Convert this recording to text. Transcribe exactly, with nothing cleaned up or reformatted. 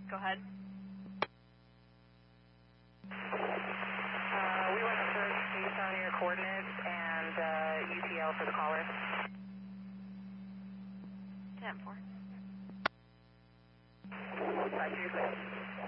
Go ahead. Uh, we want to first based on your coordinates and uh, U T L for the caller. ten four. five two six.